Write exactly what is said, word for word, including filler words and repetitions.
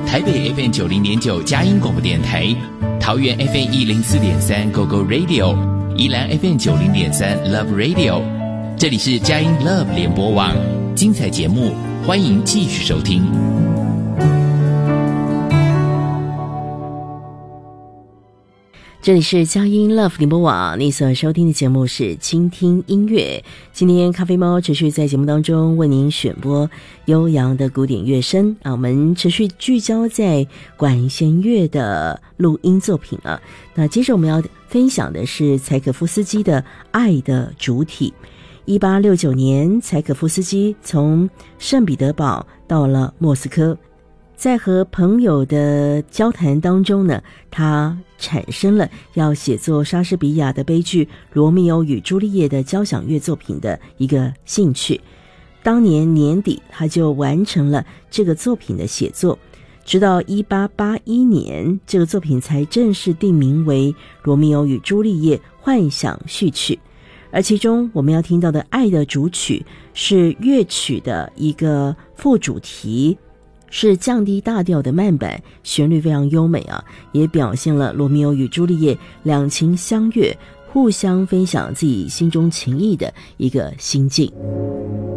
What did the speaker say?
台北 F M 九零点九佳音广播电台，桃园 F M 一零四点三 Go Go Radio， 宜兰 F M 九零点三 Love Radio， 这里是佳音 Love 联播网，精彩节目欢迎继续收听。 这里是佳音 Love 联播网，你所收听的节目是倾听音乐。今天咖啡猫持续在节目当中为您选播悠扬的古典乐声啊，我们持续聚焦在管弦乐的录音作品啊。那接着我们要分享的是柴可夫斯基的《爱的主体》。一八六九年，柴可夫斯基从圣彼得堡到了莫斯科，在和朋友的交谈当中呢，他产生了要写作莎士比亚的悲剧《罗密欧与朱丽叶》的交响乐作品的一个兴趣。当年年底，他就完成了这个作品的写作，直到一八八一年，这个作品才正式定名为《罗密欧与朱丽叶幻想序曲》。而其中我们要听到的《爱的主曲》是乐曲的一个副主题，是降低大调的慢板，旋律非常优美啊，也表现了罗密欧与朱丽叶两情相悦，互相分享自己心中情谊的一个心境。